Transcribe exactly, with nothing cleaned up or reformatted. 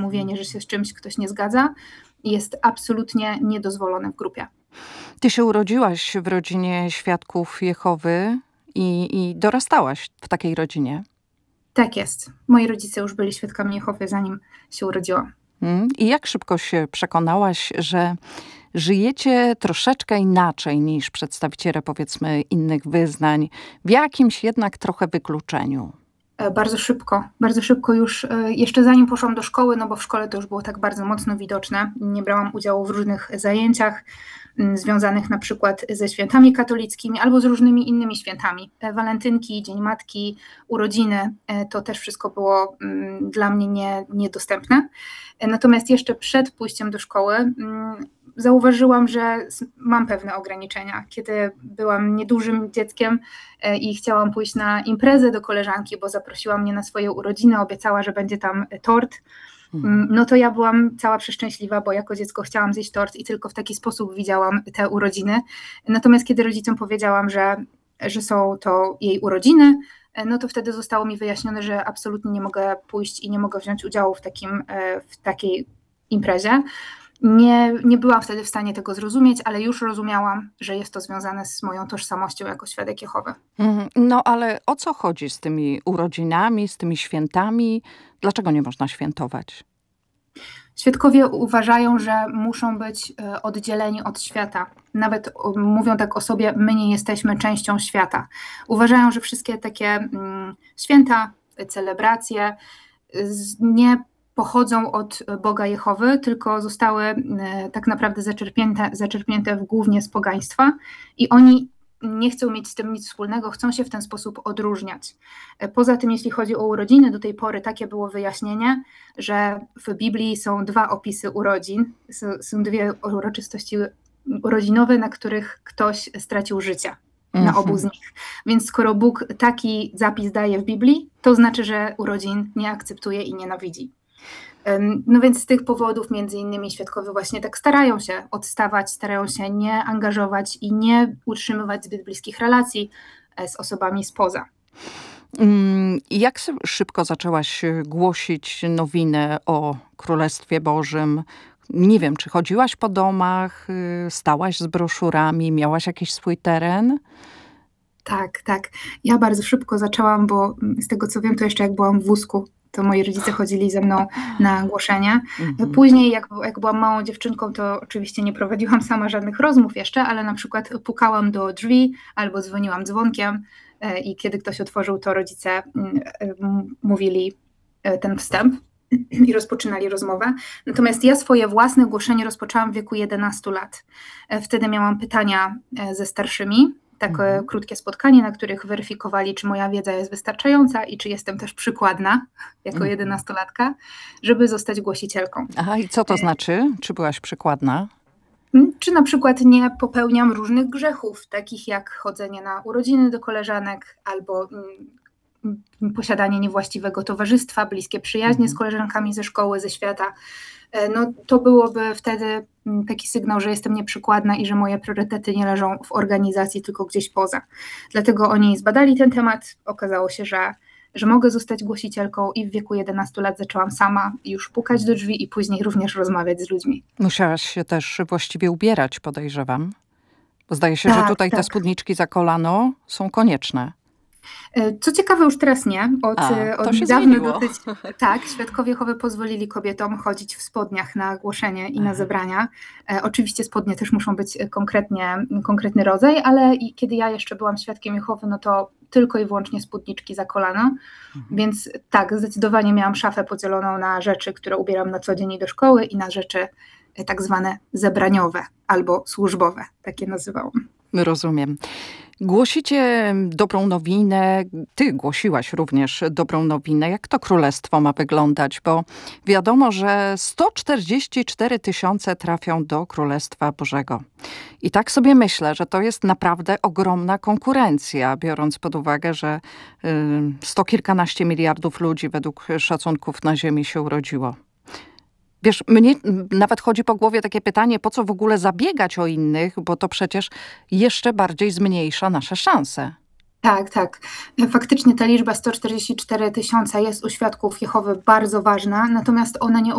mówienie, że się z czymś ktoś nie zgadza, jest absolutnie niedozwolone w grupie. Ty się urodziłaś w rodzinie Świadków Jehowy i, i dorastałaś w takiej rodzinie. Tak jest. Moi rodzice już byli Świadkami Jehowy, zanim się urodziłam. Mm. I jak szybko się przekonałaś, że żyjecie troszeczkę inaczej niż przedstawiciele, powiedzmy, innych wyznań, w jakimś jednak trochę wykluczeniu? Bardzo szybko, bardzo szybko już, jeszcze zanim poszłam do szkoły, no bo w szkole to już było tak bardzo mocno widoczne. Nie brałam udziału w różnych zajęciach związanych na przykład ze świętami katolickimi albo z różnymi innymi świętami. Walentynki, Dzień Matki, urodziny, to też wszystko było dla mnie nie, niedostępne. Natomiast jeszcze przed pójściem do szkoły zauważyłam, że mam pewne ograniczenia. Kiedy byłam niedużym dzieckiem i chciałam pójść na imprezę do koleżanki, bo zaprosiła mnie na swoje urodziny, obiecała, że będzie tam tort, no to ja byłam cała przeszczęśliwa, bo jako dziecko chciałam zjeść tort i tylko w taki sposób widziałam te urodziny. Natomiast kiedy rodzicom powiedziałam, że, że są to jej urodziny, no to wtedy zostało mi wyjaśnione, że absolutnie nie mogę pójść i nie mogę wziąć udziału w, takim, w takiej imprezie. Nie, nie byłam wtedy w stanie tego zrozumieć, ale już rozumiałam, że jest to związane z moją tożsamością jako Świadek Jehowy. No ale o co chodzi z tymi urodzinami, z tymi świętami? Dlaczego nie można świętować? Świadkowie uważają, że muszą być oddzieleni od świata. Nawet mówią tak o sobie, my nie jesteśmy częścią świata. Uważają, że wszystkie takie mm, święta, celebracje nie pochodzą od Boga Jehowy, tylko zostały e, tak naprawdę zaczerpnięte, zaczerpnięte w głównie z pogaństwa i oni nie chcą mieć z tym nic wspólnego, chcą się w ten sposób odróżniać. E, poza tym, jeśli chodzi o urodziny, do tej pory takie było wyjaśnienie, że w Biblii są dwa opisy urodzin, są, są dwie uroczystości urodzinowe, na których ktoś stracił życie. Na obu z nich. Więc skoro Bóg taki zapis daje w Biblii, to znaczy, że urodzin nie akceptuje i nienawidzi. No więc z tych powodów między innymi świadkowie właśnie tak starają się odstawać, starają się nie angażować i nie utrzymywać zbyt bliskich relacji z osobami spoza. Jak szybko zaczęłaś głosić nowinę o Królestwie Bożym? Nie wiem, czy chodziłaś po domach, stałaś z broszurami, miałaś jakiś swój teren? Tak, tak. Ja bardzo szybko zaczęłam, bo z tego co wiem, to jeszcze jak byłam w wózku, to moi rodzice chodzili ze mną na głoszenie. Mhm. Później, jak, jak byłam małą dziewczynką, to oczywiście nie prowadziłam sama żadnych rozmów jeszcze, ale na przykład pukałam do drzwi albo dzwoniłam dzwonkiem i kiedy ktoś otworzył, to rodzice mówili ten wstęp i rozpoczynali rozmowę. Natomiast ja swoje własne głoszenie rozpoczęłam w wieku jedenastu lat. Wtedy miałam pytania ze starszymi, takie mhm. krótkie spotkanie, na których weryfikowali, czy moja wiedza jest wystarczająca i czy jestem też przykładna jako jedenastolatka, żeby zostać głosicielką. Aha, i co to znaczy? Czy byłaś przykładna? Czy na przykład nie popełniam różnych grzechów, takich jak chodzenie na urodziny do koleżanek albo posiadanie niewłaściwego towarzystwa, bliskie przyjaźnie mhm. z koleżankami ze szkoły, ze świata. No to byłoby wtedy taki sygnał, że jestem nieprzykładna i że moje priorytety nie leżą w organizacji, tylko gdzieś poza. Dlatego oni zbadali ten temat. Okazało się, że, że mogę zostać głosicielką i w wieku jedenastu lat zaczęłam sama już pukać do drzwi i później również rozmawiać z ludźmi. Musiałaś się też właściwie ubierać, podejrzewam. Bo zdaje się, tak, że tutaj tak. te spódniczki za kolano są konieczne. Co ciekawe, już teraz nie. Od, A, od niedawna dosyć, tak, Świadkowie Jehowy pozwolili kobietom chodzić w spodniach na głoszenie i Aha. na zebrania. E, oczywiście spodnie też muszą być konkretnie, konkretny rodzaj, ale i kiedy ja jeszcze byłam Świadkiem Jehowy, no to tylko i wyłącznie spódniczki za kolano. Mhm. Więc tak, zdecydowanie miałam szafę podzieloną na rzeczy, które ubieram na co dzień i do szkoły i na rzeczy tak zwane zebraniowe albo służbowe, takie nazywałam. Rozumiem. Głosicie dobrą nowinę, ty głosiłaś również dobrą nowinę. Jak to królestwo ma wyglądać? Bo wiadomo, że sto czterdzieści cztery tysiące trafią do Królestwa Bożego. I tak sobie myślę, że to jest naprawdę ogromna konkurencja, biorąc pod uwagę, że sto kilkanaście miliardów ludzi według szacunków na Ziemi się urodziło. Wiesz, mnie nawet chodzi po głowie takie pytanie, po co w ogóle zabiegać o innych, bo to przecież jeszcze bardziej zmniejsza nasze szanse. Tak, tak. Faktycznie ta liczba sto czterdzieści cztery tysiące jest u Świadków Jehowy bardzo ważna, natomiast ona nie